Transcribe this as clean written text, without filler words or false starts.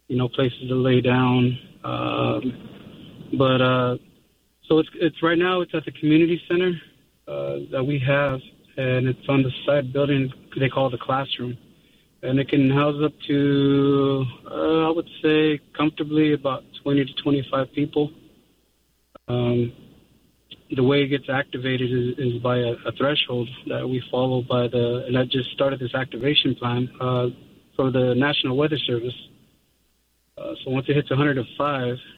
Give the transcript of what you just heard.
places to lay down. So it's right now it's at the community center that we have, and it's on the side building they call the classroom. And it can house up to, I would say, comfortably about 20 to 25 people. The way it gets activated is by a threshold that we follow and I just started this activation plan for the National Weather Service. So once it hits 105,